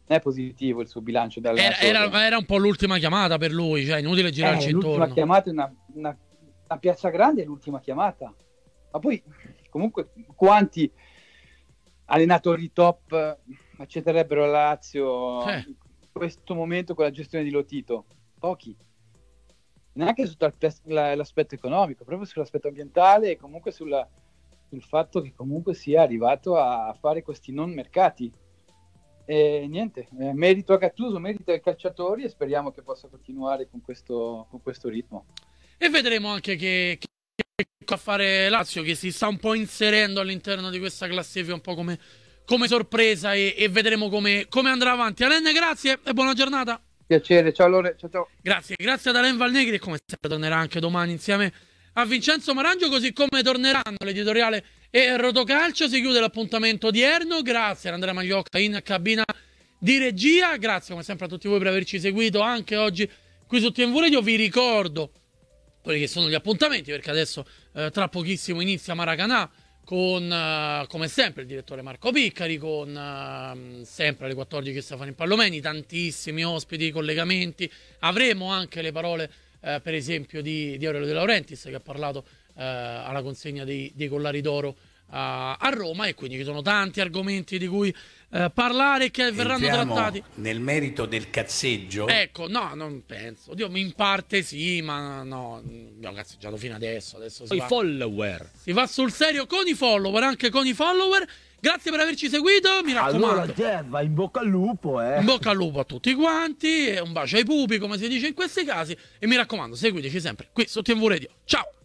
è positivo il suo bilancio da allenatore. Era un po' l'ultima chiamata per lui, cioè inutile girarci L'ultima intorno. chiamata è una piazza grande, è l'ultima chiamata. Ma poi, comunque, quanti allenatori top accetterebbero la Lazio in questo momento con la gestione di Lotito? Pochi. Neanche sotto l'aspetto economico, proprio sull'aspetto ambientale e comunque sul fatto che comunque sia arrivato a fare questi non mercati. E niente, merito a Gattuso, merito ai calciatori e speriamo che possa continuare con questo ritmo. E vedremo anche che a fare Lazio, che si sta un po' inserendo all'interno di questa classifica un po' come sorpresa, e vedremo come andrà avanti. Alain, grazie e buona giornata. Piacere, ciao Lore, ciao. Grazie ad Alain Valnegri, e come sempre tornerà anche domani insieme a Vincenzo Marangio, così come torneranno l'editoriale e Rotocalcio. Si chiude l'appuntamento odierno. Grazie ad Andrea Magliocca in cabina di regia, grazie come sempre a tutti voi per averci seguito anche oggi qui su TMV Radio. Vi ricordo quelli che sono gli appuntamenti, perché adesso tra pochissimo inizia Maracanã con come sempre il direttore Marco Piccari, con sempre alle 14 Stefano Impallomeni, tantissimi ospiti, collegamenti. Avremo anche le parole per esempio di Aurelio De Laurentiis, che ha parlato alla consegna dei collari d'oro a Roma, e quindi ci sono tanti argomenti di cui parlare e che verranno trattati. Nel merito del cazzeggio? Ecco, no, non penso. Oddio, in parte sì, ma no, abbiamo cazzeggiato fino adesso I follower. Si va sul serio con i follower, anche con i follower. Grazie per averci seguito, mi raccomando. Allora, Jeff, in bocca al lupo, In bocca al lupo a tutti quanti, e un bacio ai pupi, come si dice in questi casi, e mi raccomando, seguiteci sempre qui su TMV Radio. Ciao!